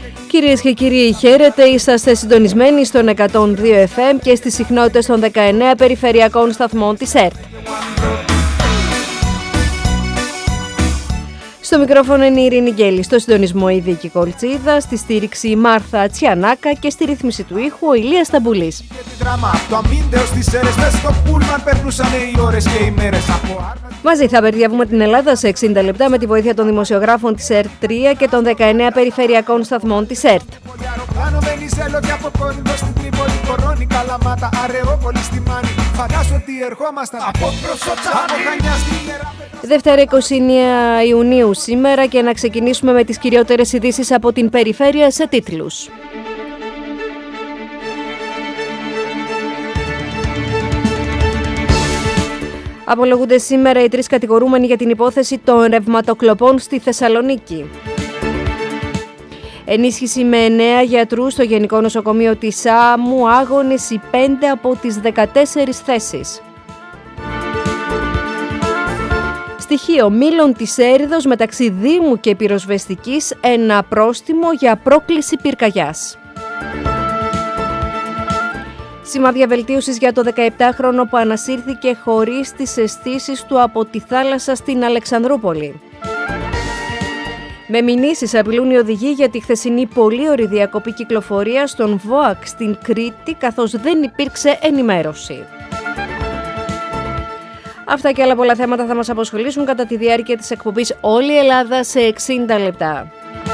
Κυρίες και κύριοι, χαίρετε, είσαστε συντονισμένοι στον 102 FM και στις συχνότητες των 19 περιφερειακών σταθμών της ΕΡΤ. Στο μικρόφωνο είναι η Ειρήνη Γκέλη, στο συντονισμό η Δίκη Κολτσίδα, στη στήριξη η Μάρθα Τσιανάκα και στη ρύθμιση του ήχου ο Ηλίας Σταμπουλής. Μαζί θα περιγεύουμε την Ελλάδα σε 60 λεπτά με τη βοήθεια των δημοσιογράφων της ΕΡΤ 3 και των 19 περιφερειακών σταθμών της ΕΡΤ. Δευτέρα 29 Ιουνίου σήμερα και να ξεκινήσουμε με τις κυριότερες ειδήσεις από την περιφέρεια σε τίτλους. Απολογούνται σήμερα οι 3 κατηγορούμενοι για την υπόθεση των ρευματοκλοπών στη Θεσσαλονίκη. Ενίσχυση με 9 γιατρούς στο Γενικό Νοσοκομείο της Σάμου, άγονες οι 5 από τις 14 θέσεις. Στοιχείο μήλων της Έριδος μεταξύ Δήμου και Πυροσβεστικής, ένα πρόστιμο για πρόκληση πυρκαγιάς. Σημάδια βελτίωσης για το 17χρονο που ανασύρθηκε χωρίς τις αισθήσεις του από τη θάλασσα στην Αλεξανδρούπολη. Με μηνύσεις απειλούν οι οδηγοί για τη χθεσινή πολύωρη διακοπή κυκλοφορίας στον ΒΟΑΚ στην Κρήτη, καθώς δεν υπήρξε ενημέρωση. Αυτά και άλλα πολλά θέματα θα μας απασχολήσουν κατά τη διάρκεια της εκπομπής Όλη η Ελλάδα σε 60 λεπτά.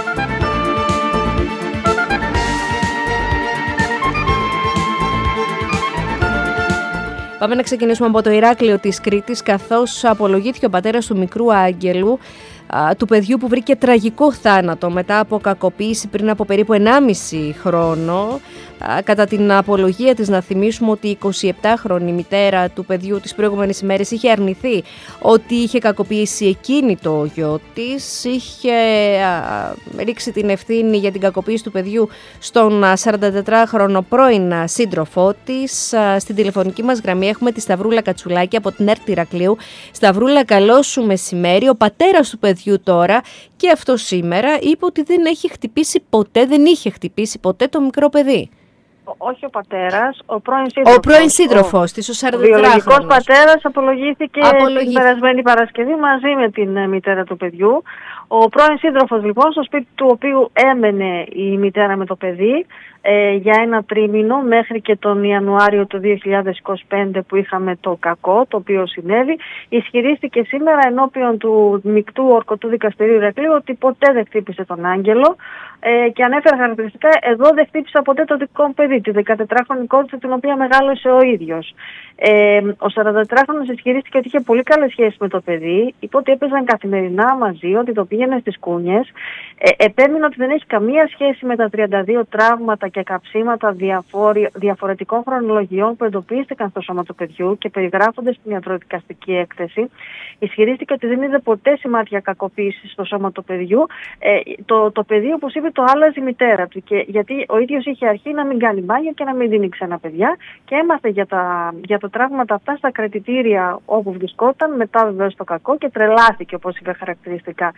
Πάμε να ξεκινήσουμε από το Ηράκλειο της Κρήτης, καθώς απολογήθηκε ο πατέρας του μικρού Άγγελου, του παιδιού που βρήκε τραγικό θάνατο μετά από κακοποίηση πριν από περίπου 1,5 χρόνο. Κατά την απολογία της να θυμίσουμε ότι η 27χρονη μητέρα του παιδιού τις προηγούμενες ημέρες είχε αρνηθεί ότι είχε κακοποιήσει εκείνη το γιο της, είχε ρίξει την ευθύνη για την κακοποίηση του παιδιού στον 44χρονο πρώην σύντροφό της. Στην τηλεφωνική μας γραμμή έχουμε τη Σταυρούλα Κατσουλάκη από την ΕΡΤ Ηρακλείου. Σταυρούλα, καλό σου μεσημέρι. Ο πατέρας του παιδιού τώρα και αυτό σήμερα είπε ότι δεν είχε χτυπήσει ποτέ το μικρό παιδί. Όχι ο πατέρας, ο πρώην σύντροφος. Ο πρώην σύντροφος της, ο 44χρονος. Ο βιολογικός πατέρας απολογήθηκε την περασμένη Παρασκευή μαζί με την μητέρα του παιδιού. Ο πρώην σύντροφος λοιπόν, στο σπίτι του οποίου έμενε η μητέρα με το παιδί για ένα τρίμηνο μέχρι και τον Ιανουάριο του 2025 που είχαμε το κακό το οποίο συνέβη, ισχυρίστηκε σήμερα ενώπιον του μεικτού ορκωτού δικαστηρίου Ηρακλείου ότι ποτέ δεν χτύπησε τον Άγγελο και ανέφερε χαρακτηριστικά: εδώ δεν χτύπησα ποτέ το δικό μου παιδί, τη 14χρονη κόρη την οποία μεγάλωσε ο ίδιος. Ο 44χρονος ισχυρίστηκε ότι είχε πολύ καλές σχέσεις με το παιδί, είπε ότι έπαιζαν καθημερινά μαζί, ότι το πήγαινε στις κούνιες. Επέμεινε ότι δεν έχει καμία σχέση με τα 32 τραύματα και καψίματα διαφορετικών χρονολογιών που εντοπίστηκαν στο σώμα του παιδιού και περιγράφονται στην ιατροδικαστική έκθεση. Ισχυρίστηκε ότι δεν είδε ποτέ σημάδια κακοποίησης στο σώμα του παιδιού. Το παιδί, όπως είπε, το άλλαζε η μητέρα του. Γιατί ο ίδιος είχε αρχή να μην κάνει μπάνιο και να μην δίνει ξένα παιδιά και έμαθε για τα τραύματα αυτά στα κρατητήρια όπου βρισκόταν, μετά βεβαίως το κακό και τρελάθηκε, όπως είπε χαρακτηριστικά.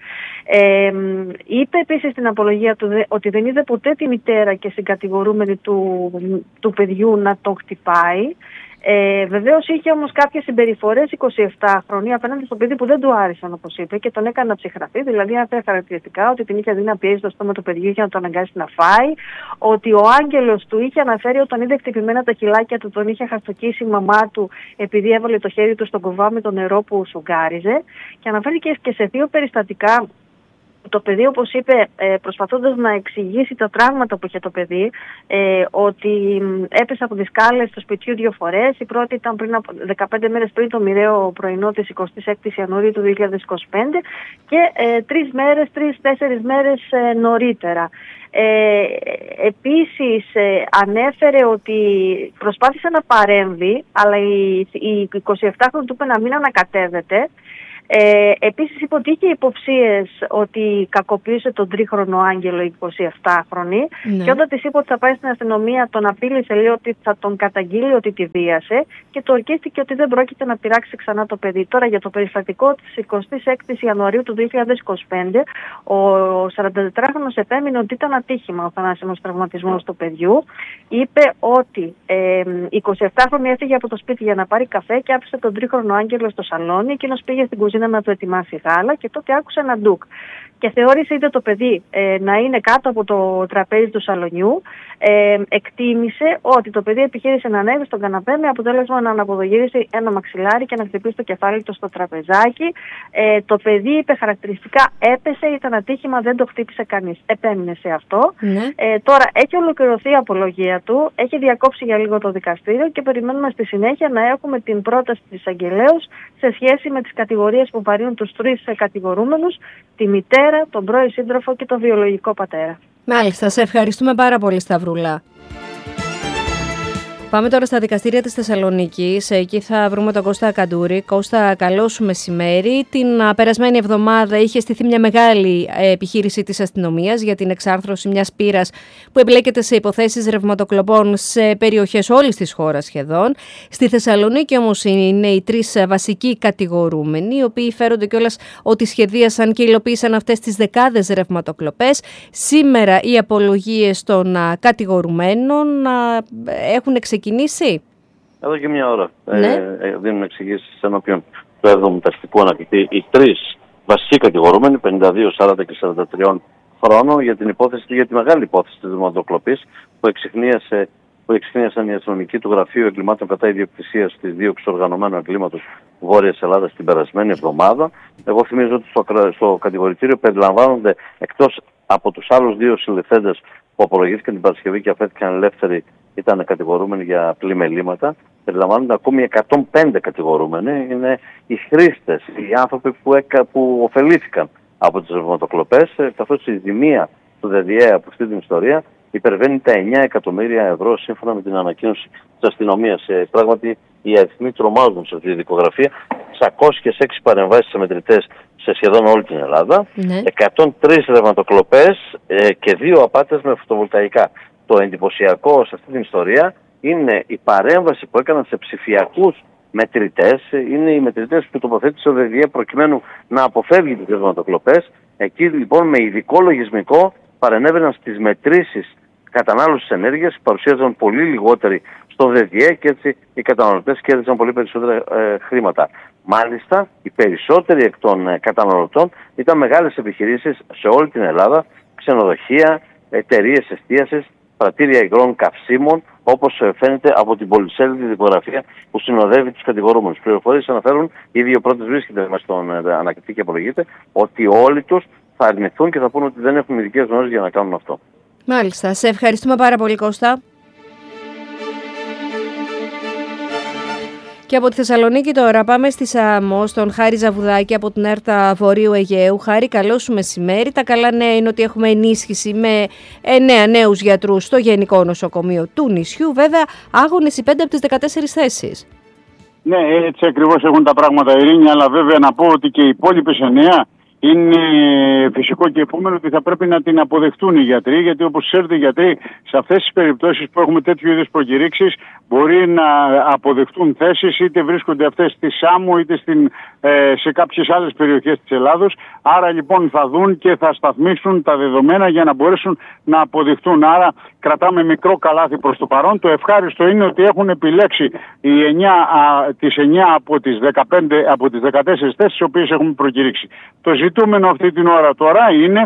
Είπε επίσης στην απολογία του ότι δεν είδε ποτέ τη μητέρα και συγκατηγορούμενη του παιδιού να τον χτυπάει. Βεβαίως είχε όμως κάποιες συμπεριφορές 27χρονη απέναντι στο παιδί που δεν του άρεσαν, όπως είπε, και τον έκανε να ψυχραπεί. Δηλαδή, ανέφερε χαρακτηριστικά ότι την είχε δει να πιέζει το στόμα του παιδιού για να τον αναγκάσει να φάει. Ότι ο Άγγελος του είχε αναφέρει όταν είδε χτυπημένα τα χυλάκια του, τον είχε χαστοκίσει η μαμά του επειδή έβαλε το χέρι του στον κοβά με το νερό που σουγκάριζε. Και αναφέρει και σε 2 περιστατικά. Το παιδί, όπως είπε, προσπαθώντας να εξηγήσει τα τραύματα που είχε το παιδί, ότι έπεσε από τις σκάλες του σπιτιού 2 φορές. Η πρώτη ήταν 15 μέρες πριν το μοιραίο πρωινό της 26ης Ιανουαρίου του 2025 και 3-4 μέρες νωρίτερα. Επίσης ανέφερε ότι προσπάθησε να παρέμβει, αλλά η 27χρονη του είπε να μην ανακατεύεται. Επίσης είπε ότι είχε υποψίες ότι κακοποίησε τον τρίχρονο Άγγελο η 27χρονη, και όταν της είπε ότι θα πάει στην αστυνομία, τον απείλησε, λέει ότι θα τον καταγγείλει ότι τη βίασε, και του ορκίστηκε ότι δεν πρόκειται να πειράξει ξανά το παιδί. Τώρα, για το περιστατικό της 26ης Ιανουαρίου του 2025, ο 44χρονος επέμεινε ότι ήταν ατύχημα ο θανάσιμος τραυματισμός του παιδιού. Είπε ότι η 27χρονη έφυγε από το σπίτι για να πάρει καφέ και άφησε τον τρίχρονο Άγγελο στο σαλόνι. Εκείνος πήγε στην κουζίνα να του ετοιμάσει γάλα και τότε άκουσε ένα ντουκ. Και θεώρησε είτε το παιδί να είναι κάτω από το τραπέζι του σαλονιού. Εκτίμησε ότι το παιδί επιχείρησε να ανέβει στον καναπέ με αποτέλεσμα να αναποδογύρισει ένα μαξιλάρι και να χτυπήσει το κεφάλι του στο τραπεζάκι. Το παιδί, είπε χαρακτηριστικά, έπεσε, ήταν ατύχημα, δεν το χτύπησε κανείς. Επέμεινε σε αυτό. Τώρα έχει ολοκληρωθεί η απολογία του, έχει διακόψει για λίγο το δικαστήριο και περιμένουμε στη συνέχεια να έχουμε την πρόταση της εισαγγελέως σε σχέση με τις κατηγορίες που βαρύνουν τους τρεις κατηγορούμενους, τη μητέρα, τον πρώην σύντροφο και τον βιολογικό πατέρα. Μάλιστα, σε ευχαριστούμε πάρα πολύ, Σταυρούλα. Πάμε τώρα στα δικαστήρια της Θεσσαλονίκης. Εκεί θα βρούμε τον Κώστα Καντούρη. Κώστα, καλό σου μεσημέρι. Την περασμένη εβδομάδα είχε στηθεί μια μεγάλη επιχείρηση της αστυνομίας για την εξάρθρωση μιας πύρας που εμπλέκεται σε υποθέσεις ρευματοκλοπών σε περιοχές όλης της χώρας σχεδόν. Στη Θεσσαλονίκη όμως είναι οι τρεις βασικοί κατηγορούμενοι, οι οποίοι φέρονται κιόλας ότι σχεδίασαν και υλοποίησαν αυτές τις δεκάδες ρευματοκλοπές. Σήμερα οι απολογίες των κατηγορουμένων έχουν ξεκινήσει. Εδώ και μια ώρα δίνουν εξηγήσεις ενώπιον του 7ου Ταστικού Ανακριτή οι τρεις βασικοί κατηγορούμενοι, 52, 40 και 43 χρόνων, για την υπόθεση και για τη μεγάλη υπόθεση της ρευματοκλοπής που εξηχνίασαν οι αστυνομικοί του Γραφείου Εγκλημάτων κατά Ιδιοκτησίας της δίωξης οργανωμένου εγκλήματος Βόρειας Ελλάδας την περασμένη εβδομάδα. Εγώ θυμίζω ότι στο κατηγορητήριο περιλαμβάνονται, εκτός από τους άλλους δύο συλληφθέντες που απολογήθηκαν την Παρασκευή και αφέθηκαν ελεύθεροι, ήταν κατηγορούμενοι για απλή μελήματα, περιλαμβάνονται ακόμη 105 κατηγορούμενοι. Είναι οι χρήστες, οι άνθρωποι που ωφελήθηκαν από τις ρευματοκλοπές, καθώς η ζημία του ΔΔΕ από αυτή την ιστορία υπερβαίνει τα 9 εκατομμύρια ευρώ σύμφωνα με την ανακοίνωση της αστυνομίας. Πράγματι, οι αριθμοί τρομάζουν σε αυτή τη δικογραφία. 606 παρεμβάσεις σε μετρητές σε σχεδόν όλη την Ελλάδα, 103 ρευματοκλοπές και 2 απάτες με φωτοβολταϊκά. Το εντυπωσιακό σε αυτή την ιστορία είναι η παρέμβαση που έκαναν σε ψηφιακούς μετρητές. Είναι οι μετρητές που τοποθέτησε ο ΔΔΕ προκειμένου να αποφεύγει τις ρευματοκλοπές. Εκεί λοιπόν με ειδικό λογισμικό παρενέβαιναν στις μετρήσεις κατανάλωσης ενέργειας, παρουσίαζαν πολύ λιγότεροι στο ΔΔΕ και έτσι οι καταναλωτές κέρδισαν πολύ περισσότερα χρήματα. Μάλιστα, οι περισσότεροι εκ των καταναλωτών ήταν μεγάλες επιχειρήσεις σε όλη την Ελλάδα, ξενοδοχεία, εταιρείες εστίασης, πρατήρια υγρών καυσίμων, όπως φαίνεται από την πολυσέλιδη δικογραφία που συνοδεύει τους κατηγορούμενους. Πληροφορίες αναφέρουν, οι δύο πρώτες βρίσκεται μέσα στον ανακριτή και απολογείται, ότι όλοι τους θα αρνηθούν και θα πούν ότι δεν έχουν ειδικές γνώσεις για να κάνουν αυτό. Μάλιστα. Σε ευχαριστούμε πάρα πολύ, Κώστα. Και από τη Θεσσαλονίκη τώρα πάμε στη Σάμο, στον Χάρη Ζαβουδάκη από την ΕΡΤΑ Βορείου Αιγαίου. Χάρη, καλό σου μεσημέρι. Τα καλά νέα είναι ότι έχουμε ενίσχυση με 9 νέους γιατρούς στο Γενικό Νοσοκομείο του νησιού. Βέβαια, άγονες οι 5 από τις 14 θέσεις. Ναι, έτσι ακριβώς έχουν τα πράγματα, Ειρήνη, αλλά βέβαια να πω ότι και οι υπόλοιπες 9 είναι φυσικό και επόμενο ότι θα πρέπει να την αποδεχτούν οι γιατροί, γιατί όπως ξέρετε οι γιατροί σε αυτές τις περιπτώσεις που έχουμε τέτοιου είδους προκηρύξεις μπορεί να αποδεχτούν θέσεις, είτε βρίσκονται αυτές στη Σάμο είτε σε κάποιες άλλες περιοχές της Ελλάδος. Άρα λοιπόν θα δουν και θα σταθμίσουν τα δεδομένα για να μπορέσουν να αποδεχτούν. Άρα κρατάμε μικρό καλάθι προς το παρόν. Το ευχάριστο είναι ότι έχουν επιλέξει τις 9 από τις 14 θέσεις τις οποίες έχουμε προκηρύξει. Το ζητούμενο αυτή την ώρα τώρα είναι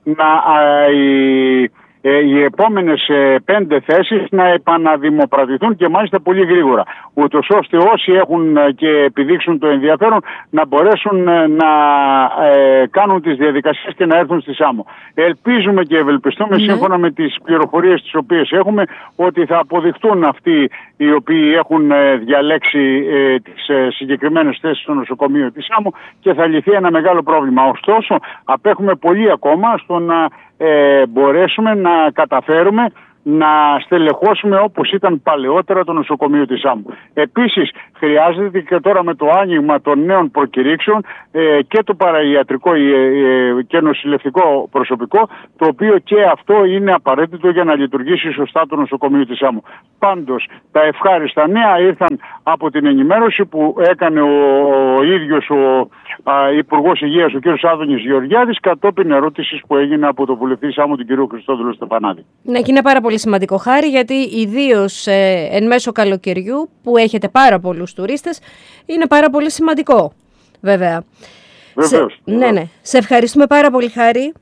οι επόμενες 5 θέσεις να επαναδημοπρατηθούν και μάλιστα πολύ γρήγορα, ούτως ώστε όσοι έχουν και επιδείξουν το ενδιαφέρον να μπορέσουν να κάνουν τις διαδικασίες και να έρθουν στη Σάμο. Ελπίζουμε και ευελπιστούμε σύμφωνα με τις πληροφορίες τις οποίες έχουμε ότι θα αποδειχτούν αυτοί οι οποίοι έχουν διαλέξει τις συγκεκριμένες θέσεις στο νοσοκομείο της Σάμο και θα λυθεί ένα μεγάλο πρόβλημα. Ωστόσο, απέχουμε πολύ ακόμα στο να μπορέσουμε να καταφέρουμε να στελεχώσουμε όπως ήταν παλαιότερα το νοσοκομείο της Σάμου. Επίσης χρειάζεται και τώρα με το άνοιγμα των νέων προκηρύξεων και το παραϊατρικό και νοσηλευτικό προσωπικό, το οποίο και αυτό είναι απαραίτητο για να λειτουργήσει σωστά το νοσοκομείο της Σάμου. Πάντως τα ευχάριστα νέα ήρθαν από την ενημέρωση που έκανε ο ίδιος ο Υπουργός Υγείας, ο κ. Άδωνης Γεωργιάδης, κατόπιν ερώτησης που έγινε από τον βουλευτή Σάμου, τον κ. Χριστόδουλο Στεφανάδη. Ναι, και είναι πάρα πολύ σημαντικό, Χάρη, γιατί ιδίως εν μέσω καλοκαιριού που έχετε πάρα πολλούς τουρίστες, είναι πάρα πολύ σημαντικό, βέβαια. Βεβαίως. Ναι. Σε ευχαριστούμε πάρα πολύ, Χάρη.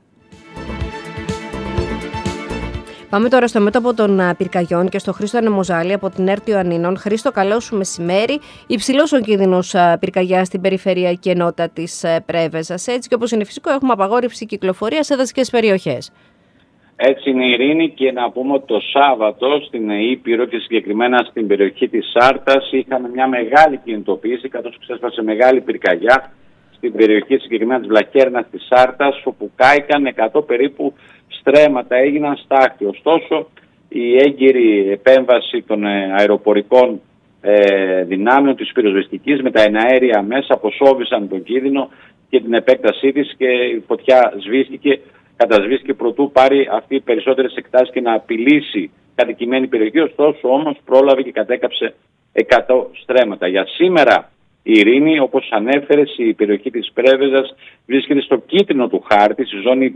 Πάμε τώρα στο μέτωπο των πυρκαγιών και στο Χρήστο Ανεμοζάλη από την ΕΡΤ Ιωαννίνων. Χρήστο, καλό σου μεσημέρι. Υψηλός ο κίνδυνος πυρκαγιά στην περιφερειακή ενότητα της Πρέβεζας. Έτσι και όπως είναι φυσικό, έχουμε απαγόρευση κυκλοφορίας σε δασικές περιοχές. Έτσι είναι, Ειρήνη, και να πούμε ότι το Σάββατο στην Ήπειρο και συγκεκριμένα στην περιοχή της Σάρτας είχαμε μια μεγάλη κινητοποίηση, καθώς ξέσπασε μεγάλη πυρκαγιά στην περιοχή συγκεκριμένα της Βλακέρνας της Σάρτας, όπου κάηκαν 100 περίπου στρέμματα, έγιναν στάχτη. Ωστόσο, η έγκυρη επέμβαση των αεροπορικών δυνάμεων της πυροσβεστικής με τα εναέρια μέσα αποσόβησαν τον κίνδυνο και την επέκτασή της και η φωτιά κατασβήστηκε προτού πάρει αυτή οι περισσότερες εκτάσεις και να απειλήσει κατοικημένη περιοχή. Ωστόσο όμως πρόλαβε και κατέκαψε 100 στρέμματα. Για σήμερα η Ειρήνη, όπως ανέφερες, η περιοχή της Πρέβεζας βρίσκεται στο κίτρινο του χάρτη, στη ζώνη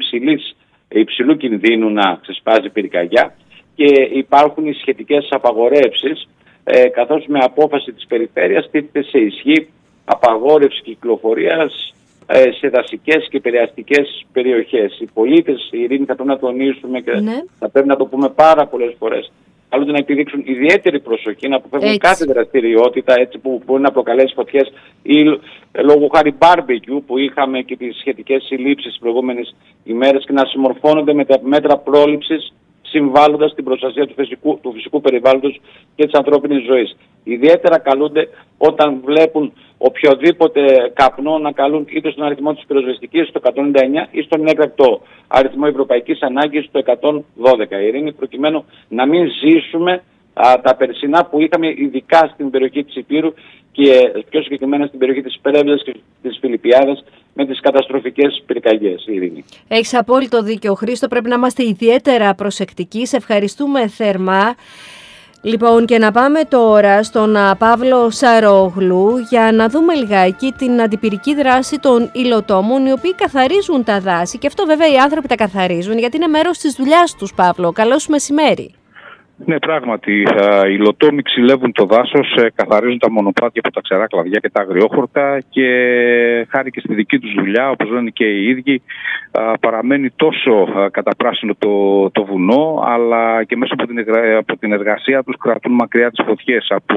υψηλού κινδύνου να ξεσπάζει πυρκαγιά, και υπάρχουν οι σχετικές απαγορεύσεις, καθώς με απόφαση της περιφέρειας τίθεται σε ισχύ απαγόρευση κυκλοφορίας σε δασικές και περιαστικές περιοχές. Οι πολίτες, η Ειρήνη, θα πρέπει να τονίσουμε και θα πρέπει να το πούμε πάρα πολλές φορές, καλούνται να επιδείξουν ιδιαίτερη προσοχή, να αποφεύγουν κάθε δραστηριότητα έτσι που μπορεί να προκαλέσει φωτιές ή λόγω χάρη barbecue που είχαμε και τις σχετικές συλλήψεις τις προηγούμενες ημέρες, και να συμμορφώνονται με τα μέτρα πρόληψης, συμβάλλοντας την προστασία του φυσικού περιβάλλοντος και της ανθρώπινης ζωής. Ιδιαίτερα καλούνται όταν βλέπουν οποιοδήποτε καπνό να καλούν είτε στον αριθμό της πυροσβεστικής στο 199 ή στον έκτακτο αριθμό ευρωπαϊκής ανάγκης στο 112. Ειρήνη, προκειμένου να μην ζήσουμε τα περσινά που είχαμε ειδικά στην περιοχή της Υπήρου και πιο συγκεκριμένα στην περιοχή της Πρέβεζας και της Φιλιππιάδας με τις καταστροφικές πυρκαγιές, Ειρήνη. Έχεις απόλυτο δίκιο, Χρήστο. Πρέπει να είμαστε ιδιαίτερα προσεκτικοί. Σε ευχαριστούμε θερμά. Λοιπόν, και να πάμε τώρα στον Παύλο Σαρόγλου για να δούμε λιγάκι την αντιπυρική δράση των υλοτόμων, οι οποίοι καθαρίζουν τα δάση. Και αυτό βέβαια οι άνθρωποι τα καθαρίζουν γιατί είναι μέρος της δουλειάς τους, Παύλο. Καλό σου μεσημέρι. Ναι, πράγματι. Οι υλοτόμοι ξυλεύουν το δάσος, καθαρίζουν τα μονοπάτια από τα ξερά κλαδιά και τα αγριόχορτα, και χάρη και στη δική τους δουλειά, όπως λένε και οι ίδιοι, παραμένει τόσο καταπράσινο το βουνό, αλλά και μέσα από την εργασία τους κρατούν μακριά τις φωτιές από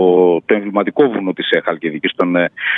το εμβληματικό βουνό της Χαλκιδικής, τον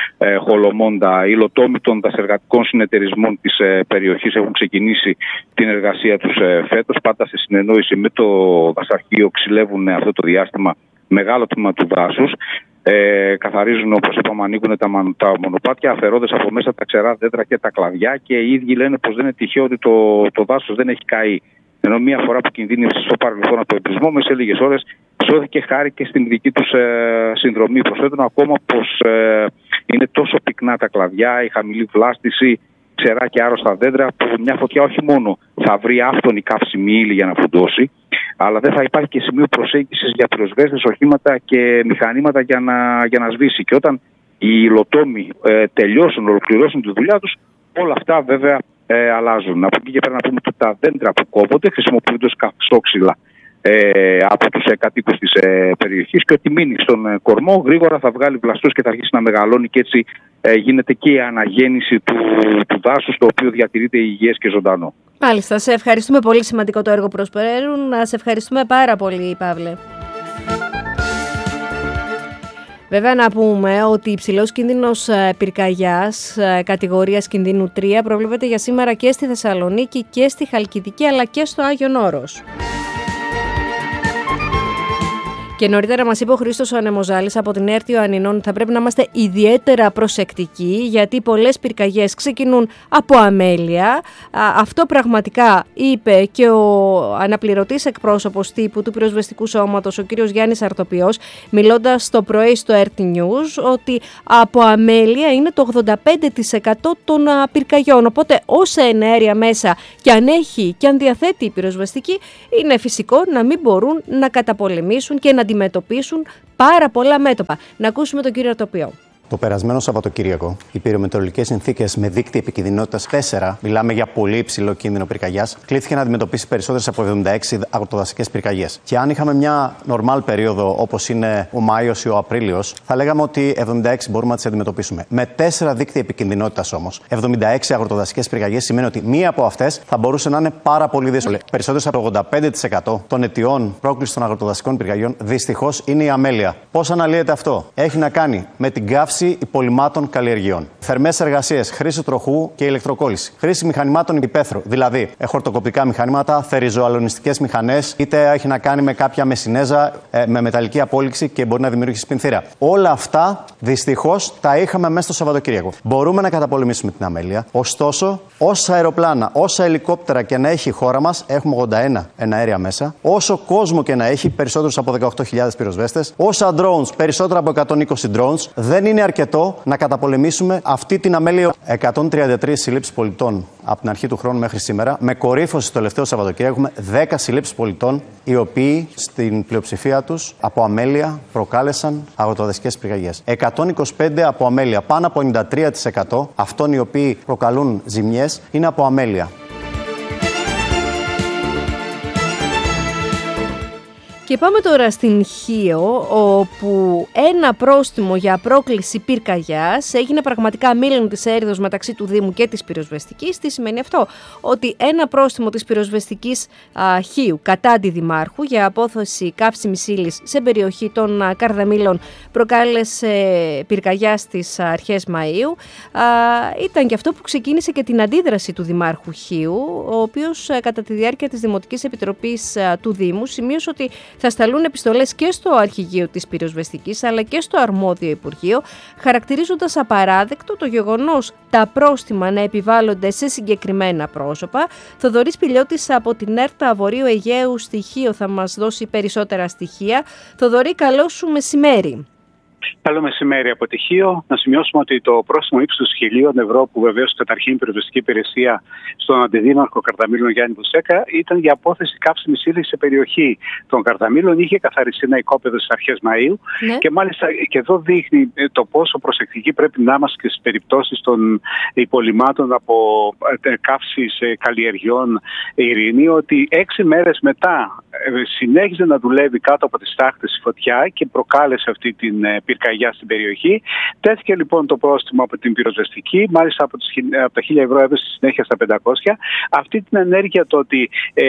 Χολομόντα. Οι υλοτόμοι των δασεργατικών συνεταιρισμών της περιοχής έχουν ξεκινήσει την εργασία τους φέτος, πάντα σε συνεννόηση με το δασαρχείο. Ξυλεύουν αυτό το διάστημα μεγάλο τμήμα του δάσους. Καθαρίζουν, όπως είπαμε, ανοίγουν τα μονοπάτια, αφαιρώντας από μέσα τα ξερά δέντρα και τα κλαδιά, και οι ίδιοι λένε πως δεν είναι τυχαίο ότι το δάσος δεν έχει καεί. Ενώ μία φορά που κινδύνευσε στο παρελθόν από εμπρισμό, μέσα σε λίγες ώρες σώθηκε χάρη και στην δική τους συνδρομή. Προσθέτουν ακόμα πως είναι τόσο πυκνά τα κλαδιά, η χαμηλή βλάστηση, ξερά και άρρωστα δέντρα, που μια φωτιά όχι μόνο θα βρει άφθονη καύσιμη ύλη για να φουντώσει, αλλά δεν θα υπάρχει και σημείο προσέγγισης για πυροσβέστες, οχήματα και μηχανήματα για να σβήσει. Και όταν οι υλοτόμοι ολοκληρώσουν τη δουλειά τους, όλα αυτά βέβαια αλλάζουν. Από εκεί και πέρα να πούμε ότι τα δέντρα που κόβονται χρησιμοποιούνται ως καυστόξυλα από τους κατοίκους της περιοχής, και ότι μείνει στον κορμό γρήγορα θα βγάλει βλαστούς και θα αρχίσει να μεγαλώνει, και έτσι γίνεται και η αναγέννηση του δάσους, το οποίο διατηρείται υγιές και ζωντανό. Μάλιστα, σε ευχαριστούμε πολύ. Σημαντικό το έργο που προσπεραίνουν. Σε ευχαριστούμε πάρα πολύ, Παύλε. Βέβαια να πούμε ότι υψηλός κίνδυνος πυρκαγιάς κατηγορίας κινδύνου 3 προβλέπεται για σήμερα και στη Θεσσαλονίκη και στη Χαλκιδική, αλλά και στο Άγιον Όρος. Και νωρίτερα μας είπε ο Χρήστος Ανεμοζάλης από την Έρτιο Ιωαννινών ότι θα πρέπει να είμαστε ιδιαίτερα προσεκτικοί, γιατί πολλές πυρκαγιές ξεκινούν από αμέλεια. Αυτό πραγματικά είπε και ο αναπληρωτής εκπρόσωπος τύπου του Πυροσβεστικού Σώματος, ο κύριος Γιάννης Αρτοπιός, μιλώντας το πρωί στο RT News, ότι από αμέλεια είναι το 85% των πυρκαγιών. Οπότε όσα εναέρια μέσα και αν έχει και αν διαθέτει η πυροσβεστική, είναι φυσικό να μην μπορούν να καταπολεμήσουν και να αντιμετωπίσουν πάρα πολλά μέτωπα. Να ακούσουμε τον κύριο Αρτοπιό. Το περασμένο Σαββατοκύριακο, οι πυρομετεωρολογικές συνθήκες με δείκτη επικινδυνότητας 4, μιλάμε για πολύ υψηλό κίνδυνο πυρκαγιάς, κλήθηκε να αντιμετωπίσει περισσότερες από 76 αγροτοδασικές πυρκαγιές. Και αν είχαμε μια νορμάλ περίοδο όπως είναι ο Μάιος ή ο Απρίλιος, θα λέγαμε ότι 76 μπορούμε να τις αντιμετωπίσουμε. Με 4 δείκτη επικινδυνότητας όμως, 76 αγροτοδασικές πυρκαγιές σημαίνει ότι μία από αυτές θα μπορούσε να είναι πάρα πολύ δύσκολη. Περισσότερες από 85% των αιτιών πρόκλησης των αγροτοδασικών πυρκαγιών δυστυχώς είναι η αμέλεια. Πώς αναλύεται αυτό? Έχει να κάνει με την καύση υπολειμμάτων καλλιεργειών. Θερμές εργασίες, χρήση τροχού και ηλεκτροκόλληση. Χρήση μηχανημάτων υπαίθρου, δηλαδή χορτοκοπικά μηχανήματα, θεριζοαλωνιστικές μηχανές, είτε έχει να κάνει με κάποια μεσινέζα με μεταλλική απόλυξη και μπορεί να δημιουργήσει πινθήρα. Όλα αυτά δυστυχώς τα είχαμε μέσα στο Σαββατοκύριακο. Μπορούμε να καταπολεμήσουμε την αμέλεια, ωστόσο, όσα αεροπλάνα, όσα ελικόπτερα και να έχει η χώρα μας, έχουμε 81 εναέρια μέσα, όσο κόσμο και να έχει, περισσότερους από 18.000 πυροσβέστες, όσα drones, περισσότερα από 120 drones, δεν είναι αρκετό να καταπολεμήσουμε αυτή την αμέλεια. 133 συλλήψεις πολιτών από την αρχή του χρόνου μέχρι σήμερα, με κορύφωση στο τελευταίο Σαββατοκύριακο έχουμε 10 συλλήψεις πολιτών, οι οποίοι στην πλειοψηφία τους από αμέλεια προκάλεσαν αγροτοδασικές πυρκαγιές. 125 από αμέλεια, πάνω από 93% αυτών οι οποίοι προκαλούν ζημιές είναι από αμέλεια. Και πάμε τώρα στην Χίο, όπου ένα πρόστιμο για πρόκληση πυρκαγιάς έγινε πραγματικά μήλον της έρηδος μεταξύ του Δήμου και της πυροσβεστικής. Τι σημαίνει αυτό? Ότι ένα πρόστιμο της πυροσβεστικής Χίου κατά αντιδημάρχου για απόθεση καύσιμης ύλης σε περιοχή των Καρδαμήλων προκάλεσε πυρκαγιά στις αρχές Μαΐου. Ήταν και αυτό που ξεκίνησε και την αντίδραση του Δημάρχου Χίου, ο οποίος κατά τη διάρκεια της Δημοτικής Επιτροπής του Δήμου σημείωσε ότι θα σταλούν επιστολές και στο Αρχηγείο της Πυροσβεστικής αλλά και στο αρμόδιο Υπουργείο, χαρακτηρίζοντας απαράδεκτο το γεγονός τα πρόστιμα να επιβάλλονται σε συγκεκριμένα πρόσωπα. Θοδωρής Πηλιώτης από την ΕΡΤΑ Βορείου Αιγαίου στη Χίο θα μας δώσει περισσότερα στοιχεία. Θοδωρή, καλό σου μεσημέρι. Καλό μεσημέρι από τη Χίο. Να σημειώσουμε ότι το πρόστιμο ύψους 1.000 ευρώ που βεβαίως καταρχήν η πυροσβεστική υπηρεσία στον αντιδήμαρχο Καρδαμήλων Γιάννη Βουσέκα ήταν για απόθεση καύσιμης ύλης σε περιοχή των Καρδαμήλων. Είχε καθαριστεί ένα οικόπεδο στις αρχές Μαΐου και μάλιστα και εδώ δείχνει το πόσο προσεκτικοί πρέπει να είμαστε και στις περιπτώσεις των υπολειμμάτων από καύσης καλλιεργιών ειρήνη, ότι 6 μέρες μετά συνέχιζε να δουλεύει κάτω από τις τάχτες η φωτιά και προκάλεσε αυτή την πυρκαγιά στην περιοχή. Τέθηκε λοιπόν το πρόστιμο από την πυροσβεστική, μάλιστα από τα 1.000 ευρώ έδωσε στη συνέχεια στα 500. Αυτή την ενέργεια το ότι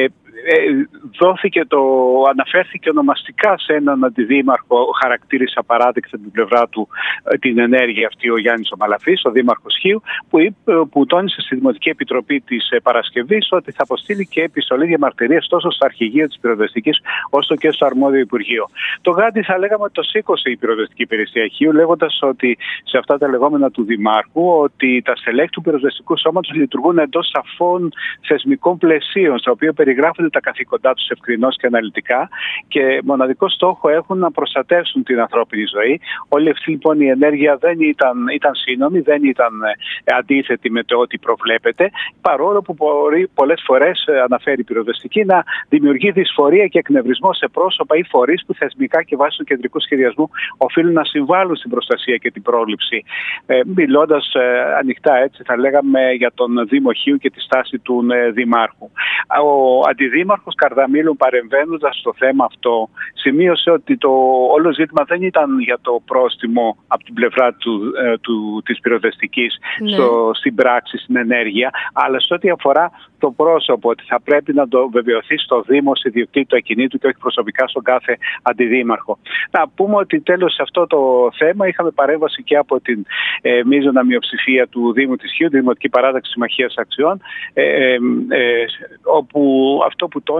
αναφέρθηκε ονομαστικά σε έναν αντιδήμαρχο, χαρακτήρισε απαράδεκτα την πλευρά του την ενέργεια αυτή ο Γιάννης ο Μαλαφής, ο δήμαρχος Χίου, που τόνισε στη Δημοτική Επιτροπή της Παρασκευής ότι θα αποστείλει και επιστολή διαμαρτυρίας τόσο στο Αρχηγείο της Πυροσβεστικής όσο και στο αρμόδιο Υπουργείο. Το γάντι θα λέγαμε ότι το σήκωσε η Πυροσβεστική Υπηρεσία Χίου, λέγοντας ότι σε αυτά τα λεγόμενα του Δημάρχου ότι τα στελέχη του Πυροσβεστικού Σώματος λειτουργούν εντός σαφών θεσμικών πλαισίων, στα οποία περιγράφονται τα καθήκοντά τους ευκρινώς και αναλυτικά και μοναδικό στόχο έχουν να προστατεύσουν την ανθρώπινη ζωή. Όλη αυτή λοιπόν η ενέργεια δεν ήταν σύνομη, δεν ήταν αντίθετη με το ότι προβλέπεται, παρόλο που πολλές φορές αναφέρει η πυροσβεστική να δημιουργεί δυσφορία και εκνευρισμό σε πρόσωπα ή φορείς που θεσμικά και βάσει του κεντρικού σχεδιασμού οφείλουν να συμβάλλουν στην προστασία και την πρόληψη. Μιλώντας ανοιχτά, έτσι θα λέγαμε, για τον Δήμο Χίου και τη στάση του Δημάρχου. Ο Αντιδήμαρχος Καρδαμήλων, παρεμβαίνοντας στο θέμα αυτό, σημείωσε ότι το όλο ζήτημα δεν ήταν για το πρόστιμο από την πλευρά της πυροσβεστικής στην πράξη, στην ενέργεια, αλλά σε ό,τι αφορά το πρόσωπο, ότι θα πρέπει να το βεβαιωθεί στο Δήμο, στη ιδιοκτήτη του ακινήτου και όχι προσωπικά στον κάθε αντιδήμαρχο. Να πούμε ότι τέλος σε αυτό το θέμα είχαμε παρέμβαση και από την μείζωνα μειοψηφία του Δήμου της Χίου, τη Δημοτική Παράταξη Συμμαχίας Αξιών, όπου αυτό που τόνισε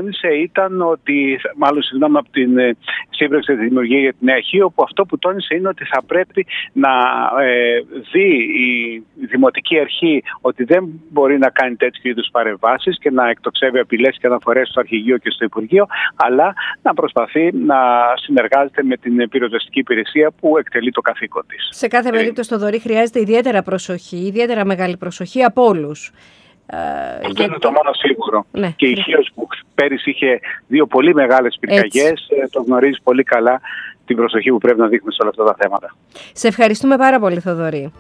ήταν ότι, από την σύμπραξη τη δημιουργία για την Νέα Χίο, που αυτό που τόνισε είναι ότι θα πρέπει να δει η Δημοτική Αρχή ότι δεν μπορεί να κάνει τέτοιου είδους παρεμβάσεις και να εκτοξεύει απειλές και αναφορές στο Αρχηγείο και στο Υπουργείο, αλλά να προσπαθεί να συνεργάζεται με την πυροσβεστική υπηρεσία που εκτελεί το καθήκον της. Σε κάθε περίπτωση, Θοδωρή, χρειάζεται ιδιαίτερα προσοχή, ιδιαίτερα μεγάλη προσοχή από όλους. Αυτό είναι το μόνο σίγουρο. Ναι. Και η Χίος που πέρυσι είχε 2 πολύ μεγάλες πυρκαγιές, το γνωρίζει πολύ καλά την προσοχή που πρέπει να δείχνουμε σε όλα αυτά τα θέματα. Σε ευχαριστούμε πάρα πολύ, Θοδωρή.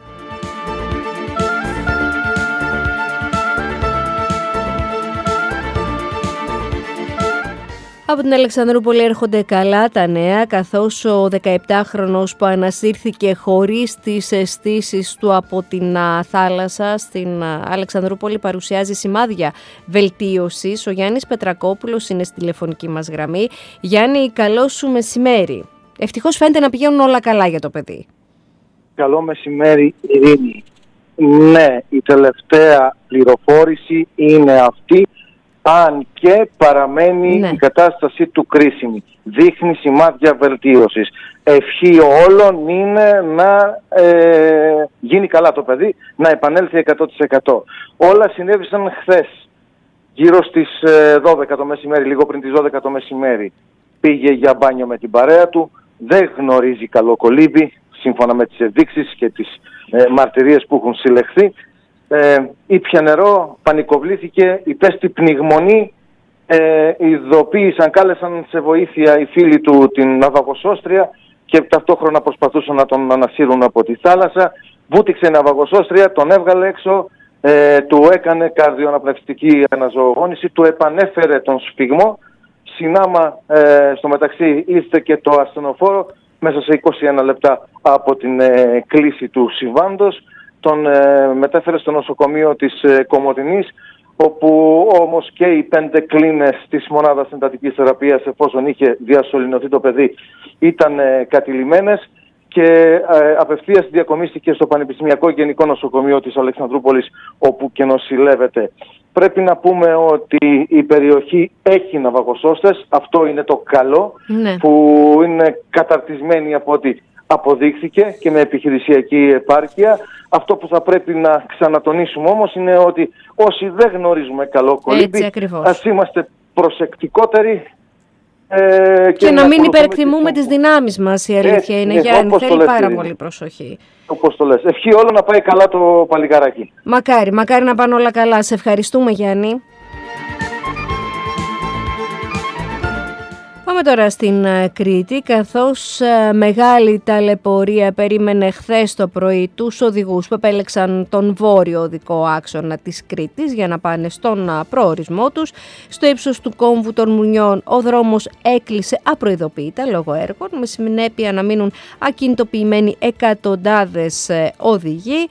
Από την Αλεξανδρούπολη έρχονται καλά τα νέα, καθώς ο 17χρονος που ανασύρθηκε χωρίς τις αισθήσεις του από την θάλασσα στην Αλεξανδρούπολη παρουσιάζει σημάδια βελτίωσης. Ο Γιάννης Πετρακόπουλος είναι στη τηλεφωνική μας γραμμή. Γιάννη, καλό σου μεσημέρι. Ευτυχώς φαίνεται να πηγαίνουν όλα καλά για το παιδί. Καλό μεσημέρι, Ειρήνη. Ναι, η τελευταία πληροφόρηση είναι αυτή, αν και παραμένει η κατάστασή του κρίσιμη. Δείχνει σημάδια βελτίωσης. Ευχή όλων είναι να γίνει καλά το παιδί, να επανέλθει 100%. Όλα συνέβησαν χθες, γύρω στις 12 το μεσημέρι, λίγο πριν τις 12 το μεσημέρι. Πήγε για μπάνιο με την παρέα του, δεν γνωρίζει καλό κολύμπι, σύμφωνα με τις ενδείξεις και τις μαρτυρίες που έχουν συλλεχθεί. Ήπια νερό, πανικοβλήθηκε, υπέστη πνιγμονή, ειδοποίησαν, κάλεσαν σε βοήθεια οι φίλοι του την ναυαγοσώστρια και ταυτόχρονα προσπαθούσαν να τον ανασύρουν από τη θάλασσα. Βούτυξε η ναυαγοσώστρια, τον έβγαλε έξω, του έκανε καρδιοαναπνευστική αναζωογόνηση, του επανέφερε τον σφυγμό. Συνάμα στο μεταξύ ήρθε και το ασθενοφόρο μέσα σε 21 λεπτά από την κλίση του συμβάντος. Τον μετέφερε στο νοσοκομείο της Κομοτηνής, όπου όμως και οι 5 κλίνες της μονάδας εντατικής θεραπείας, εφόσον είχε διασωληνωθεί το παιδί, ήταν κατηλημμένες και απευθείας διακομίστηκε στο Πανεπιστημιακό Γενικό Νοσοκομείο της Αλεξανδρούπολης, όπου και νοσηλεύεται. Πρέπει να πούμε ότι η περιοχή έχει ναυαγοσώστες, αυτό είναι το καλό, που είναι καταρτισμένοι από ό,τι αποδείχθηκε και με επιχειρησιακή επάρκεια. Αυτό που θα πρέπει να ξανατονίσουμε όμως είναι ότι όσοι δεν γνωρίζουμε καλό κολύμπι, ας είμαστε προσεκτικότεροι και να μην υπερεκτιμούμε τις δυνάμεις μας, η αλήθεια είναι, Γιάννη, θέλει πάρα πολύ προσοχή. Όπως το λες. Ευχή όλο να πάει καλά το παλικάράκι. Μακάρι να πάνε όλα καλά. Σε ευχαριστούμε, Γιάννη. Πάμε τώρα στην Κρήτη, καθώς μεγάλη ταλαιπωρία περίμενε χθες το πρωί τους οδηγούς που επέλεξαν τον βόρειο οδικό άξονα της Κρήτης για να πάνε στον προορισμό τους. Στο ύψος του κόμβου των Μουνιών ο δρόμος έκλεισε απροειδοποίητα λόγω έργων, με συνέπεια να μείνουν ακινητοποιημένοι εκατοντάδες οδηγοί.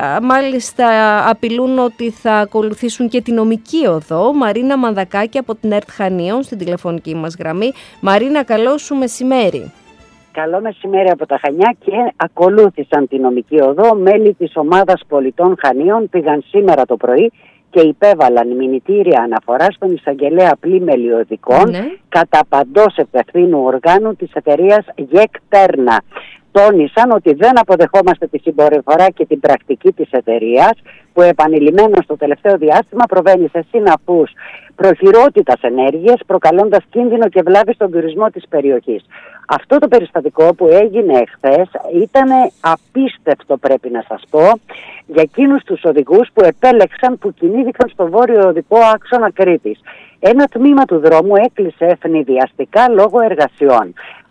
Μάλιστα απειλούν ότι θα ακολουθήσουν και τη νομική οδό. Μαρίνα Μανδακάκη από την ΕΡΤ Χανίων στην τηλεφωνική μας γραμμή. Μαρίνα, καλό σου μεσημέρι. Καλό μεσημέρι από τα Χανιά, και ακολούθησαν τη νομική οδό. Μέλη της ομάδας πολιτών Χανίων πήγαν σήμερα το πρωί και υπέβαλαν μηνυτήρια αναφορά στον εισαγγελέα πλήμελη οδικών κατά παντός ευθύνου οργάνου της εταιρείας ΓΕΚ-Τέρνα. Τόνισαν ότι δεν αποδεχόμαστε τη συμπεριφορά και την πρακτική της εταιρείας, που επανειλημμένα στο τελευταίο διάστημα προβαίνει σε συναφούς προχειρότητας ενέργειες, προκαλώντας κίνδυνο και βλάβη στον τουρισμό της περιοχής. Αυτό το περιστατικό που έγινε εχθές ήταν απίστευτο, πρέπει να σας πω, για εκείνους τους οδηγούς που επέλεξαν, που κινήθηκαν στο βόρειο οδικό άξονα Κρήτης. Ένα τμήμα του δρόμου έκλεισε ευνηδιαστικά λόγω εργασιών.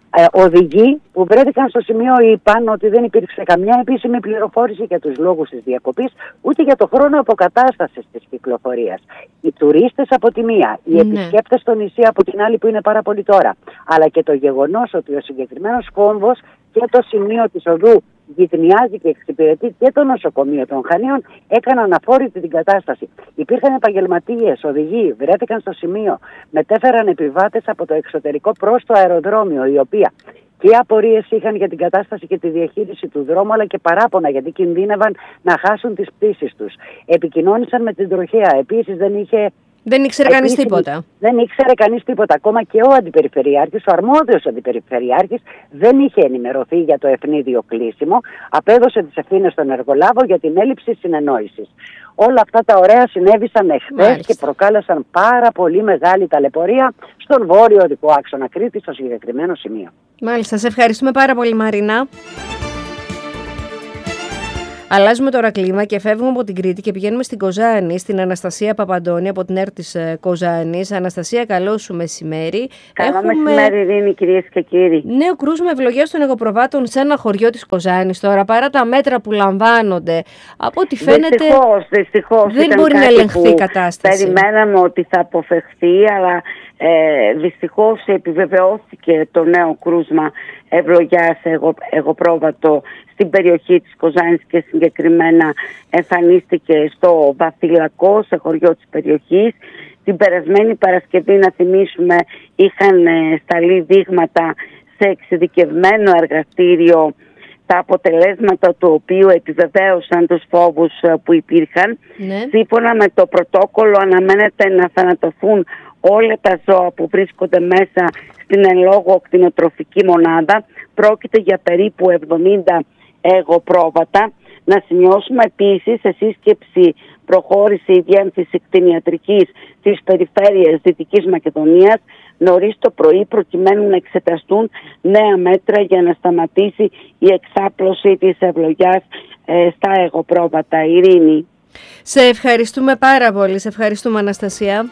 Οδηγοί που βρέθηκαν στο σημείο είπαν ότι δεν υπήρξε καμιά επίσημη πληροφόρηση για τους λόγους της διακοπής, ούτε για το χρόνο αποκατάστασης της κυκλοφορίας. Οι τουρίστες από τη μία, οι επισκέπτες στο νησί από την άλλη, που είναι πάρα πολύ τώρα, αλλά και το γεγονός ότι ο συγκεκριμένος κόμβος και το σημείο της οδού γειτονιάζει και εξυπηρετεί και το νοσοκομείο των Χανίων, έκαναν αφόρητη την κατάσταση. Υπήρχαν επαγγελματίες, οδηγοί, βρέθηκαν στο σημείο, μετέφεραν επιβάτες από το εξωτερικό προς το αεροδρόμιο, οι οποίοι και απορίες είχαν για την κατάσταση και τη διαχείριση του δρόμου, αλλά και παράπονα γιατί κινδύνευαν να χάσουν τις πτήσεις τους. Επικοινώνησαν με την τροχέα. Επίσης δεν είχε Δεν ήξερε κανείς τίποτα. Δεν ήξερε κανείς τίποτα. Ακόμα και ο αντιπεριφερειάρχης, ο αρμόδιος αντιπεριφερειάρχης, δεν είχε ενημερωθεί για το ευνίδιο κλείσιμο. Απέδωσε τις ευθύνες στον εργολάβο για την έλλειψη συνεννόησης. Όλα αυτά τα ωραία συνέβησαν εχθές και προκάλεσαν πάρα πολύ μεγάλη ταλαιπωρία στον βόρειο οδικό άξονα Κρήτης, στο συγκεκριμένο σημείο. Μάλιστα, σε ευχαριστούμε πάρα πολύ, Μαρίνα. Αλλάζουμε τώρα κλίμα και φεύγουμε από την Κρήτη και πηγαίνουμε στην Κοζάνη, στην Αναστασία Παπαντώνη από την ΕΡΤ της Κοζάνης. Αναστασία, καλό σου μεσημέρι. Καλό μεσημέρι, Ειρήνη, κυρίες και κύριοι. Νέο κρούσμα ευλογίας των εγωπροβάτων σε ένα χωριό της Κοζάνης τώρα, παρά τα μέτρα που λαμβάνονται. Από ό,τι φαίνεται δυστυχώς, δεν μπορεί να ελεγχθεί η κατάσταση. Περιμέναμε ότι θα αποφευχθεί, αλλά δυστυχώς επιβεβαιώθηκε το νέο κρούσμα ευλογιάς εγωπρόβατο στην περιοχή της Κοζάνης και συγκεκριμένα εμφανίστηκε στο Βαθυλακό, σε χωριό της περιοχής. Την περασμένη Παρασκευή, να θυμίσουμε, είχαν σταλεί δείγματα σε εξειδικευμένο εργαστήριο, τα αποτελέσματα του οποίου επιβεβαίωσαν τους φόβους που υπήρχαν. Σύμφωνα με το πρωτόκολλο αναμένεται να θανατωθούν όλα τα ζώα που βρίσκονται μέσα στην εν λόγω κτηνοτροφική μονάδα. Πρόκειται για περίπου 70 εγωπρόβατα. Να σημειώσουμε επίσης, σε σύσκεψη προχώρησε η Διεύθυνση Κτηνιατρικής της Περιφέρειας Δυτικής Μακεδονίας νωρίς το πρωί, προκειμένου να εξεταστούν νέα μέτρα για να σταματήσει η εξάπλωση της ευλογιάς στα εγωπρόβατα. Ειρήνη. Σε ευχαριστούμε πάρα πολύ. Σε ευχαριστούμε, Αναστασία.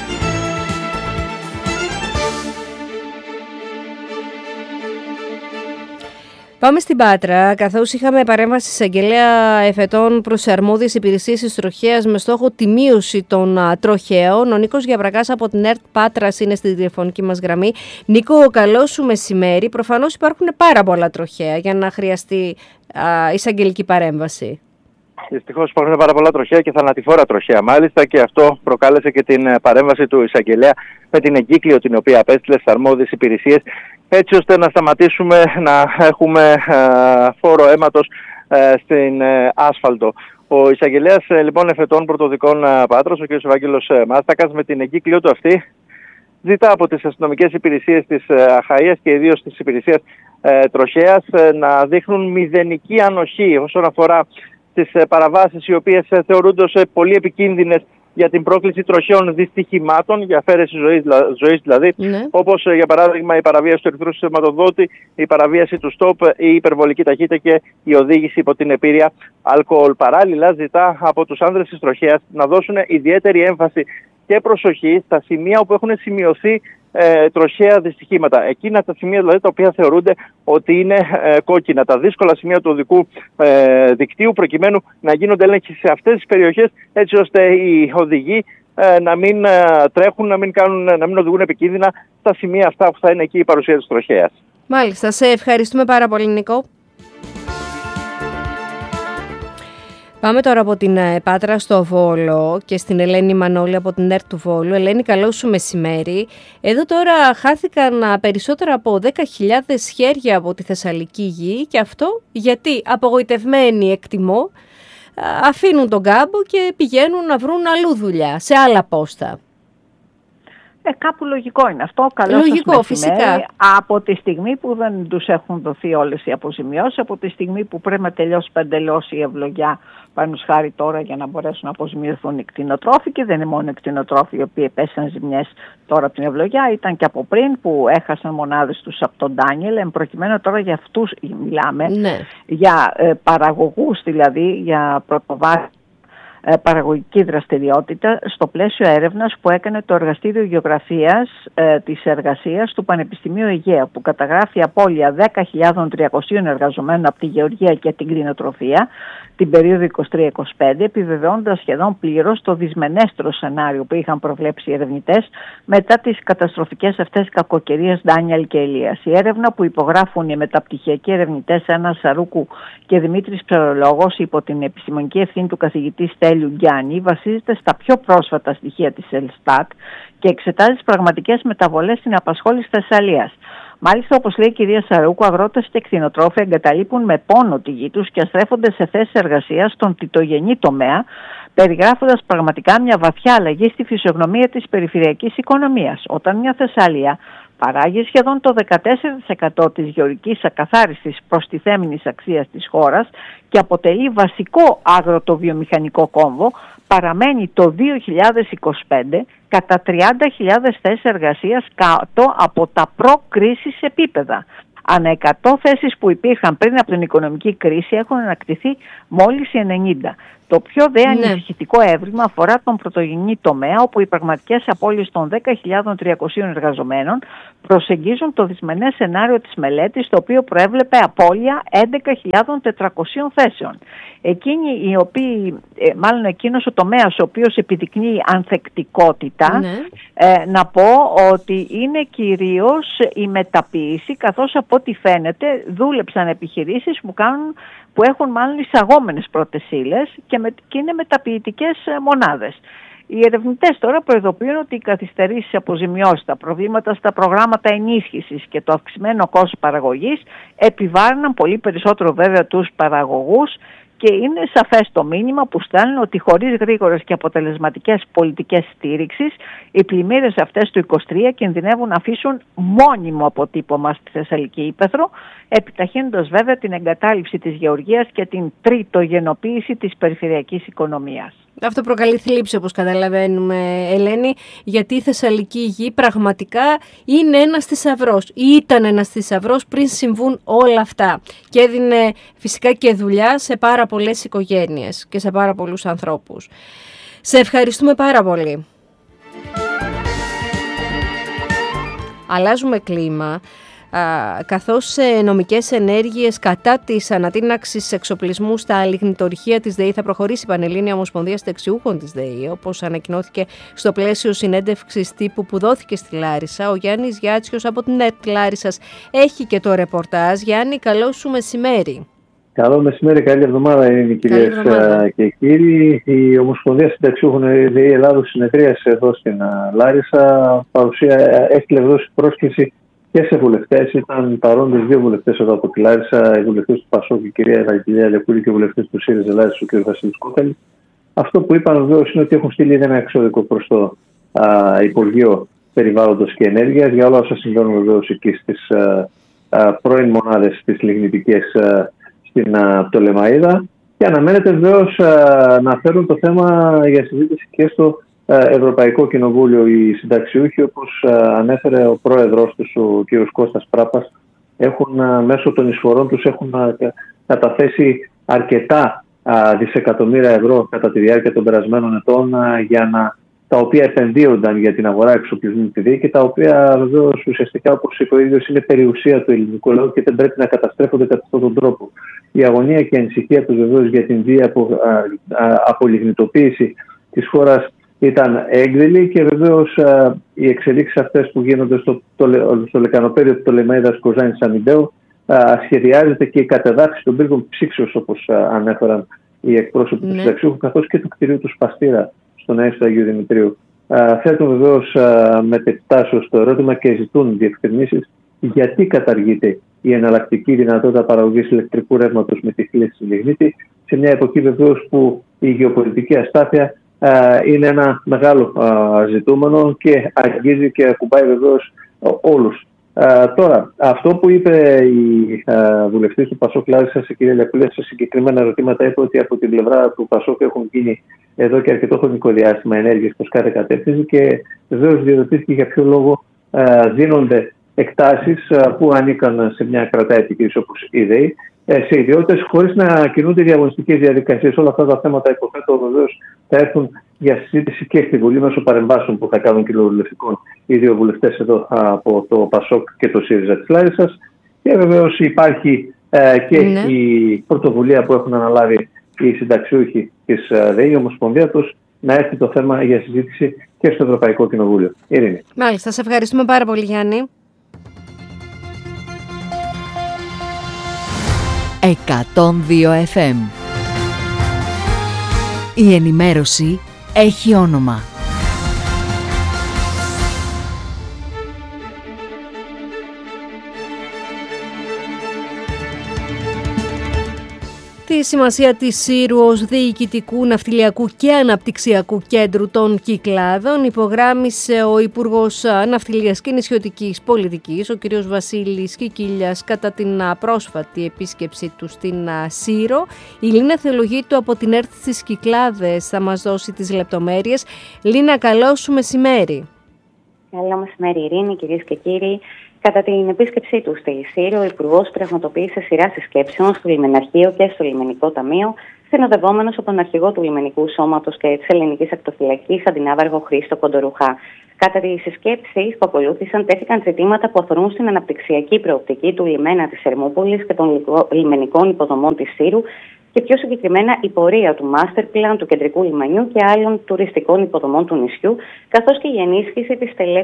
Πάμε στην Πάτρα, καθώς είχαμε παρέμβαση εισαγγελέα εφετών προς αρμόδιες υπηρεσίες της τροχέας με στόχο τη μείωση των τροχαίων. Ο Νίκος Γιαβρακάς από την ΕΡΤ Πάτρας είναι στη τηλεφωνική μας γραμμή. Νίκο, καλό σου μεσημέρι. Προφανώς υπάρχουν πάρα πολλά τροχαία για να χρειαστεί εισαγγελική παρέμβαση. Δυστυχώς υπάρχουν πάρα πολλά τροχαία και θανατηφόρα τροχαία μάλιστα, και αυτό προκάλεσε και την παρέμβαση του εισαγγελέα με την εγκύκλιο την οποία απέστειλε στις αρμόδιες υπηρεσίες, έτσι ώστε να σταματήσουμε να έχουμε φόρο αίματος στην άσφαλτο. Ο εισαγγελέας λοιπόν εφετών πρωτοδικών Πάτρος, ο κ. Ευάγγελος Μάστακας, με την εγκύκλιο του αυτή ζητά από τις αστυνομικές υπηρεσίες της Αχαΐας και ιδίως της υπηρεσίας τροχέας να δείχνουν μηδενική ανοχή όσον αφορά τις παραβάσεις οι οποίες θεωρούνται ως πολύ επικίνδυνες για την πρόκληση τροχαίων δυστυχημάτων, για αφαίρεση ζωής δηλαδή, όπως για παράδειγμα η παραβίαση του ερυθρού σηματοδότη, η παραβίαση του στόπ, η υπερβολική ταχύτητα και η οδήγηση υπό την επήρεια αλκοόλ. Παράλληλα, ζητά από τους άνδρες της τροχέας να δώσουν ιδιαίτερη έμφαση και προσοχή στα σημεία όπου έχουν σημειωθεί τροχαία δυστυχήματα. Εκείνα τα σημεία δηλαδή τα οποία θεωρούνται ότι είναι κόκκινα, τα δύσκολα σημεία του οδικού δικτύου, προκειμένου να γίνονται έλεγχοι σε αυτές τις περιοχές, έτσι ώστε οι οδηγοί να μην τρέχουν, να μην οδηγούν επικίνδυνα στα σημεία αυτά που θα είναι εκεί η παρουσία της τροχέας. Μάλιστα, σε ευχαριστούμε πάρα πολύ, Νικό. Πάμε τώρα από την Πάτρα στο Βόλο και στην Ελένη Μανώλη από την ΕΡΤ του Βόλου. Ελένη, καλό σου μεσημέρι. Εδώ τώρα χάθηκαν περισσότερα από 10.000 χέρια από τη Θεσσαλική γη, και αυτό γιατί απογοητευμένοι, εκτιμώ, αφήνουν τον κάμπο και πηγαίνουν να βρουν αλλού δουλειά, σε άλλα πόστα. Κάπου λογικό είναι αυτό. Καλώς λογικό, φυσικά. Από τη στιγμή που δεν τους έχουν δοθεί όλες οι αποζημιώσεις, από τη στιγμή που πρέπει να τελειώσει παντελώς η ευλογιά, πάνω χάρη τώρα, για να μπορέσουν να αποζημιωθούν οι κτηνοτρόφοι, και δεν είναι μόνο οι κτηνοτρόφοι οι οποίοι πέσαν ζημιές τώρα από την ευλογιά, ήταν και από πριν που έχασαν μονάδες τους από τον Ντάνιελ. Εν προκειμένου τώρα για αυτούς μιλάμε, για παραγωγούς δηλαδή, για πρωτοβάθμια παραγωγική δραστηριότητα στο πλαίσιο έρευνας που έκανε το Εργαστήριο Γεωγραφίας της Εργασίας του Πανεπιστημίου Αιγαία, που καταγράφει απώλεια 10.300 εργαζομένων από τη γεωργία και την κτηνοτροφία την περίοδο 23-25, επιβεβαιώνοντας σχεδόν πλήρως το δυσμενέστερο σενάριο που είχαν προβλέψει οι ερευνητές μετά τις καταστροφικές αυτές κακοκαιρίες Ντάνιελ και Ελίας. Η έρευνα, που υπογράφουν οι μεταπτυχιακοί ερευνητές Άννα Σαρούκου και Δημήτρης Ψαρολόγος υπό την επιστημονική ευθύνη του καθηγητή Στέλιου Γκιάννη, βασίζεται στα πιο πρόσφατα στοιχεία της Ελστάτ και εξετάζει τις πραγματικές μεταβολές στην απασχόληση της Θεσσαλίας. Μάλιστα, όπως λέει η κυρία Σαρούκου, αγρότες και κτηνοτρόφοι εγκαταλείπουν με πόνο τη γη τους και στρέφονται σε θέσεις εργασίας στον τιτογενή τομέα, περιγράφοντας πραγματικά μια βαθιά αλλαγή στη φυσιογνωμία της περιφερειακής οικονομίας. Όταν μια Θεσσαλία παράγει σχεδόν το 14% της γεωργικής ακαθάριστης προστιθέμενης αξίας της χώρας και αποτελεί βασικό αγροτοβιομηχανικό κόμβο, παραμένει το 2025 κατά 30.000 θέσεις εργασίας κάτω από τα προ-κρίσης επίπεδα. Ανά 100 θέσεις που υπήρχαν πριν από την οικονομική κρίση έχουν ανακτηθεί μόλις οι 90. Το πιο ανησυχητικό έβριμα αφορά τον πρωτογενή τομέα, όπου οι πραγματικές απώλειες των 10.300 εργαζομένων προσεγγίζουν το δυσμενές σενάριο της μελέτης, το οποίο προέβλεπε απώλεια 11.400 θέσεων. Εκείνος ο τομέας ο οποίος επιδεικνύει ανθεκτικότητα, να πω ότι είναι κυρίως η μεταποίηση, καθώς από ό,τι φαίνεται δούλεψαν επιχειρήσεις που έχουν μάλλον εισαγόμενες πρώτες ύλες και είναι μεταποιητικές μονάδες. Οι ερευνητές τώρα προειδοποιούν ότι οι καθυστερήσεις αποζημιώσεις, τα προβλήματα στα προγράμματα ενίσχυσης και το αυξημένο κόστος παραγωγής επιβάρυναν πολύ περισσότερο βέβαια τους παραγωγούς, και είναι σαφές το μήνυμα που στέλνουν ότι χωρίς γρήγορες και αποτελεσματικές πολιτικές στήριξης, οι πλημμύρες αυτές του 23 κινδυνεύουν να αφήσουν μόνιμο αποτύπωμα στη Θεσσαλική Ύπαιθρο, επιταχύνοντας βέβαια την εγκατάλειψη της γεωργίας και την τριτογενοποίηση της περιφερειακής οικονομίας. Αυτό προκαλεί θλίψη, όπως καταλαβαίνουμε, Ελένη, γιατί η Θεσσαλική γη πραγματικά είναι ένας θησαυρός ή ήταν ένας θησαυρός πριν συμβούν όλα αυτά, και έδινε φυσικά και δουλειά σε πάρα πολλές οικογένειες και σε πάρα πολλούς ανθρώπους. Σε ευχαριστούμε πάρα πολύ. Αλλάζουμε κλίμα, καθώς νομικές ενέργειες κατά της ανατείναξης εξοπλισμού στα λιγνητορυχεία της ΔΕΗ θα προχωρήσει η Πανελλήνια Ομοσπονδία Συνταξιούχων της ΔΕΗ, όπως ανακοινώθηκε στο πλαίσιο συνέντευξης τύπου που δόθηκε στη Λάρισα. Ο Γιάννης Γιάτσιος από την ΕΡΤ Λάρισσας έχει και το ρεπορτάζ. Γιάννη, καλό σου μεσημέρι. Καλό μεσημέρι, καλή εβδομάδα είναι οι κυρίες και κύριοι. Η Ομοσπονδία Συνταξιούχων ΔΕΗ Ελλάδος συνεδρίασε εδώ στην Λάρισα. Έστειλε δώσει πρόσκληση και σε βουλευτές. Ήταν παρόντες δύο βουλευτές εδώ από τη Λάρισα, οι βουλευτές του ΠΑΣΟΚ, η κυρία Ευαγγελία Λεκούλη, και οι βουλευτές του ΣΥΡΙΖΑ Λάρισα, ο κ. Βασίλης Κόκαλη. Αυτό που είπαν βεβαίως είναι ότι έχουν στείλει ένα εξώδικο προς το Υπουργείο Περιβάλλοντος και Ενέργειας για όλα όσα συμβαίνουν βεβαίως εκεί στις πρώην μονάδες της λιγνητικές στην Πτολεμαΐδα, και αναμένεται βεβαίως να φέρουν το θέμα για συζήτηση και στο Ευρωπαϊκό Κοινοβούλιο. Οι συνταξιούχοι, όπως ανέφερε ο πρόεδρος τους, ο κ. Κώστας Πράπας, έχουν μέσω των εισφορών τους έχουν καταθέσει αρκετά δισεκατομμύρια ευρώ κατά τη διάρκεια των περασμένων ετών, τα οποία επενδύονταν για την αγορά εξοπλισμού τη ΔΕΗ και τα οποία βεβαίως ουσιαστικά, όπως είπε ο ίδιος, είναι περιουσία του ελληνικού λαού και δεν πρέπει να καταστρέφονται κατά αυτόν τον τρόπο. Η αγωνία και η ανησυχία του βεβαίως για την βία απολιγνητοποίηση της χώρας ήταν έγκριλη, και βεβαίως οι εξελίξεις αυτές που γίνονται στο λεκανοπέδιο του Πτολεμαΐδας Κοζάνης Αμυντέου, σχεδιάζεται και η κατεδάφιση των πύργων ψήξεως, όπως ανέφεραν οι εκπρόσωποι του συνταξιούχου, καθώς και του κτηρίου του Σπαστήρα στον Αίσθητο Αγίου Δημητρίου. Θέτουν βεβαίως με τετάσεως το ερώτημα και ζητούν διευκρινήσεις γιατί καταργείται η εναλλακτική δυνατότητα παραγωγής ηλεκτρικού ρεύματος με τη χρήση της λιγνίτη, σε μια εποχή βεβαίως που η γεωπολιτική αστάθεια είναι ένα μεγάλο ζητούμενο και αγγίζει και ακουμπάει βεβαίως όλους. Τώρα, αυτό που είπε η βουλευτής του ΠΑΣΟΚ Λάρισσας, η κυρία Λιακούλη, σε συγκεκριμένα ερωτήματα, είπε ότι από την πλευρά του ΠΑΣΟΚ έχουν γίνει εδώ και αρκετό χρονικό διάστημα ενέργειες προς κάθε κατεύθυνση, και βεβαίως διερωτήθηκε για ποιο λόγο δίνονται εκτάσεις που ανήκαν σε μια κρατάα επιχείρηση όπως η ΔΕΗ σε ιδιώτες, χωρίς να κινούνται διαγωνιστικές διαδικασίες. Όλα αυτά τα θέματα, υποθέτω, βεβαίως θα έρθουν για συζήτηση και στη Βουλή μέσω παρεμβάσεων που θα κάνουν κοινοβουλευτικών οι δύο βουλευτές εδώ από το ΠΑΣΟΚ και το ΣΥΡΙΖΑ της Λάρισσας. Και βεβαίως υπάρχει και η πρωτοβουλία που έχουν αναλάβει οι συνταξιούχοι της ΔΕΗ, η Ομοσπονδία τους, να έρθει το θέμα για συζήτηση και στο Ευρωπαϊκό Κοινοβούλιο. Ειρήνη. Μάλιστα, σε ευχαριστούμε πάρα πολύ, Γιάννη. 102 FM. Η ενημέρωση έχει όνομα. Τη σημασία της Σύρου ως διοικητικού, ναυτιλιακού και αναπτυξιακού κέντρου των Κυκλάδων υπογράμμισε ο Υπουργός Ναυτιλίας και Νησιωτικής Πολιτικής, ο κ. Βασίλης Κικίλιας, κατά την πρόσφατη επίσκεψή του στην Σύρο. Η Λίνα Θεολογίτου από την ΕΡΤ στις Κυκλάδες θα μας δώσει τις λεπτομέρειες. Λίνα, καλό σου μεσημέρι. Καλό μεσημέρι, Ειρήνη, κυρίες και κύριοι. Κατά την επίσκεψή του στη Σύρο, ο Υπουργός πραγματοποίησε σειρά συσκέψεων στο Λιμεναρχείο και στο Λιμενικό Ταμείο, συνοδευόμενος από τον αρχηγό του Λιμενικού Σώματος και της Ελληνικής Ακτοφυλακής, αντινάβαργο Χρήστο Κοντορουχά. Κατά τις συσκέψεις που ακολούθησαν, τέθηκαν ζητήματα που αφορούν στην αναπτυξιακή προοπτική του λιμένα της Ερμούπολης και των λιμενικών υποδομών της Σύρου, και πιο συγκεκριμένα η πορεία του Master Plan του κεντρικού λιμανιού και άλλων τουριστικών υποδομών του νησιού, καθώς και η ενίσχυση της